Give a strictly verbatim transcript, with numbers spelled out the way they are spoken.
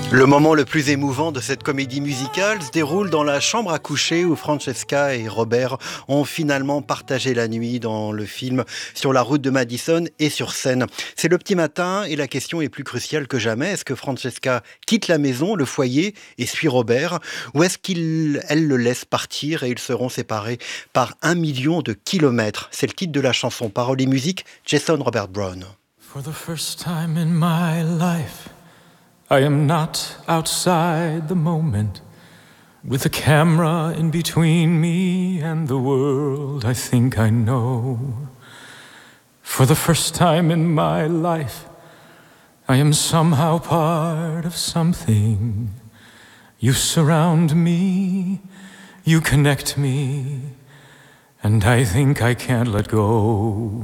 Le moment le plus émouvant de cette comédie musicale se déroule dans la chambre à coucher où Francesca et Robert ont finalement partagé la nuit dans le film Sur la route de Madison et sur scène. C'est le petit matin et la question est plus cruciale que jamais. Est-ce que Francesca quitte la maison, le foyer et suit Robert, ou est-ce qu'elle le laisse partir et ils seront séparés par un million de kilomètres? C'est le titre de la chanson. Paroles et musique, Jason Robert Brown. For the first time in my life, I am not outside the moment, with a camera in between me and the world I think I know. For the first time in my life, I am somehow part of something. You surround me, you connect me, and I think I can't let go.